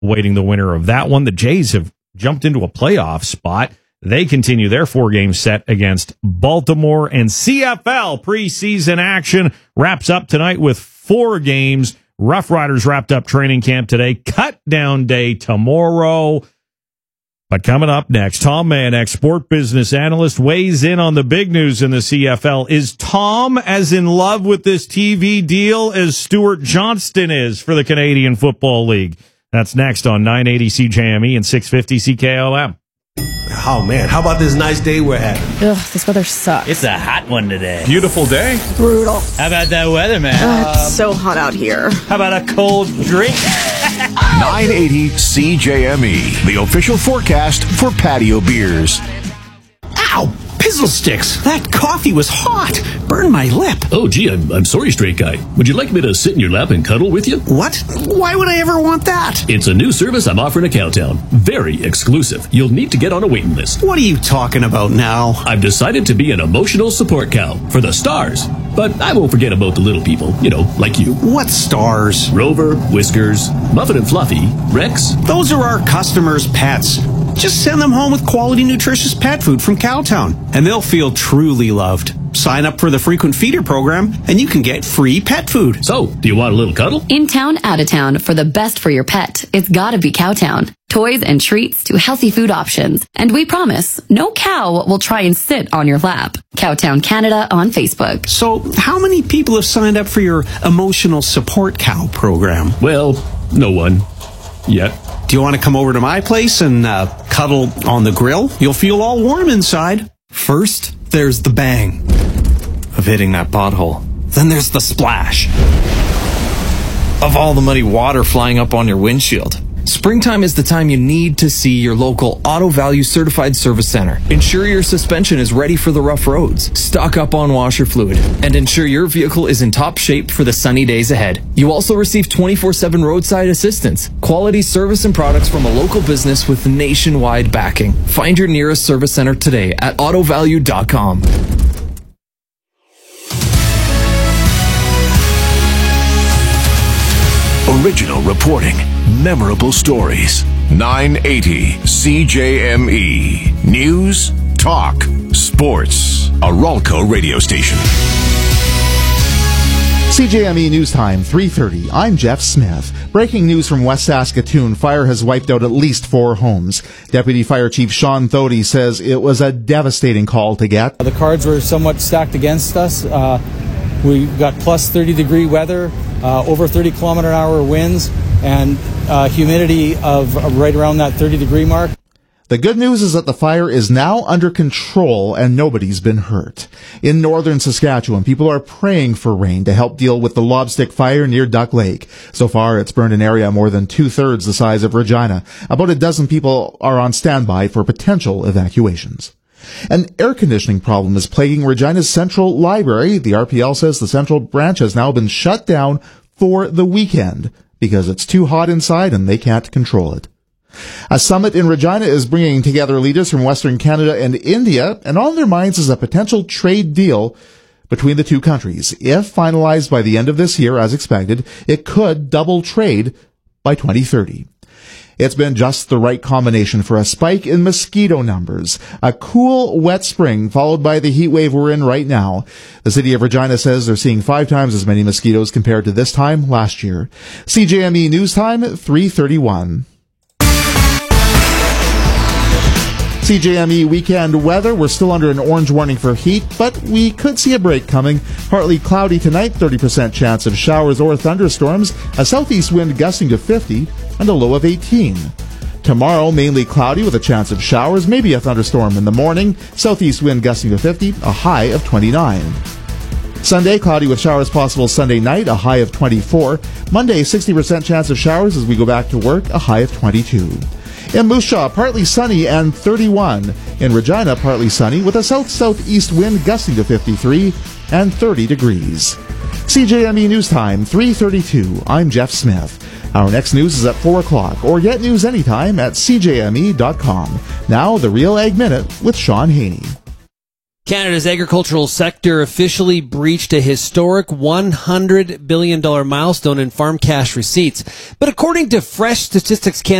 awaiting the winner of that one. The Jays have jumped into a playoff spot. They continue their 4-game set against Baltimore, and CFL preseason action wraps up tonight with 4 games. Rough Riders wrapped up training camp today. Cut down day tomorrow. But coming up next, Tom Manek, sport business analyst, weighs in on the big news in the CFL. Is Tom as in love with this TV deal as Stuart Johnston is for the Canadian Football League? That's next on 980 CJME and 650 CKOM. Oh, man, how about this nice day we're having? Ugh, this weather sucks. It's a hot one today. Beautiful day. Brutal. How about that weather, man? It's so hot out here. How about a cold drink? 980 CJME, the official forecast for patio beers. Ow! Pizzle sticks! That coffee was hot! Burned my lip. Oh, gee, I'm sorry, straight guy. Would you like me to sit in your lap and cuddle with you? What? Why would I ever want that? It's a new service I'm offering at Cowtown. Very exclusive. You'll need to get on a waiting list. What are you talking about now? I've decided to be an emotional support cow for the stars. But I won't forget about the little people, like you. What stars? Rover, Whiskers, Muffin and Fluffy, Rex. Those are our customers' pets. Just send them home with quality, nutritious pet food from Cowtown, and they'll feel truly loved. Sign up for the Frequent Feeder program, and you can get free pet food. So, do you want a little cuddle? In town, out of town, for the best for your pet, it's gotta be Cowtown. Toys and treats to healthy food options. And we promise, no cow will try and sit on your lap. Cowtown Canada on Facebook. So, how many people have signed up for your emotional support cow program? Well, no one. Yet. Do you want to come over to my place and cuddle on the grill? You'll feel all warm inside. First, there's the bang of hitting that pothole. Then there's the splash of all the muddy water flying up on your windshield. Springtime is the time you need to see your local Auto Value Certified Service Center. Ensure your suspension is ready for the rough roads. Stock up on washer fluid. And ensure your vehicle is in top shape for the sunny days ahead. You also receive 24/7 roadside assistance. Quality service and products from a local business with nationwide backing. Find your nearest service center today at autovalue.com. Original reporting, memorable stories. 980 CJME. News, talk, sports. A Ralco radio station. CJME News Time, 3:30. I'm Jeff Smith. Breaking news from West Saskatoon. Fire has wiped out at least 4 homes. Deputy Fire Chief Sean Thody says it was a devastating call to get. The cards were somewhat stacked against us. We got plus 30-degree weather, over 30-kilometer-an-hour winds, and humidity of right around that 30-degree mark. The good news is that the fire is now under control and nobody's been hurt. In northern Saskatchewan, people are praying for rain to help deal with the lobstick fire near Duck Lake. So far, it's burned an area more than 2/3 the size of Regina. About a dozen people are on standby for potential evacuations. An air conditioning problem is plaguing Regina's Central Library. The RPL says the Central branch has now been shut down for the weekend because it's too hot inside and they can't control it. A summit in Regina is bringing together leaders from Western Canada and India, and on their minds is a potential trade deal between the two countries. If finalized by the end of this year, as expected, it could double trade by 2030. It's been just the right combination for a spike in mosquito numbers. A cool, wet spring followed by the heat wave we're in right now. The city of Regina says they're seeing 5 times as many mosquitoes compared to this time last year. CJME News Time, 3:31. CJME weekend weather. We're still under an orange warning for heat, but we could see a break coming. Partly cloudy tonight, 30% chance of showers or thunderstorms, a southeast wind gusting to 50, and a low of 18. Tomorrow, mainly cloudy with a chance of showers, maybe a thunderstorm in the morning, southeast wind gusting to 50, a high of 29. Sunday, cloudy with showers possible Sunday night, a high of 24. Monday, 60% chance of showers as we go back to work, a high of 22. In Moose Jaw, partly sunny and 31. In Regina, partly sunny with a south-southeast wind gusting to 53 and 30 degrees. CJME News Time, 3:32. I'm Jeff Smith. Our next news is at 4 o'clock, or get news anytime at cjme.com. Now, the Real Ag Minute with Sean Haney. Canada's agricultural sector officially breached a historic $100 billion milestone in farm cash receipts. But according to Fresh Statistics Canada,